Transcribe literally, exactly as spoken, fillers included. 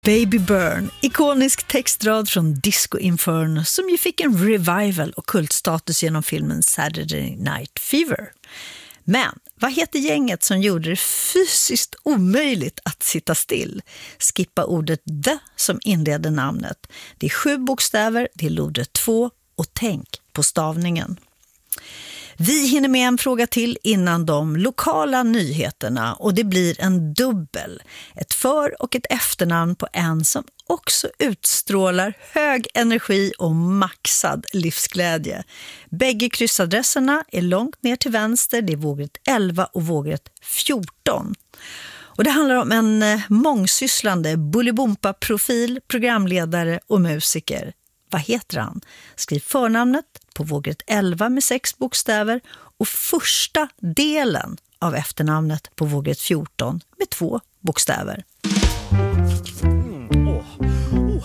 Baby Burn, ikonisk textrad från Disco Inferno som ju fick en revival och kultstatus genom filmen Saturday Night Fever. Men vad heter gänget som gjorde det fysiskt omöjligt att sitta still? Skippa ordet the som inleder namnet. Det är sju bokstäver, det är lodret två och tänk på stavningen. Vi hinner med en fråga till innan de lokala nyheterna och det blir en dubbel. Ett för- och ett efternamn på en som också utstrålar hög energi och maxad livsglädje. Bägge kryssadresserna är långt ner till vänster, det är vågret elva och vågret fjorton. Och det handlar om en mångsysslande Bolibompa-profil, programledare och musiker. Vad heter han? Skriv förnamnet på vågret elva med sex bokstäver och första delen av efternamnet på vågret fjorton med två bokstäver.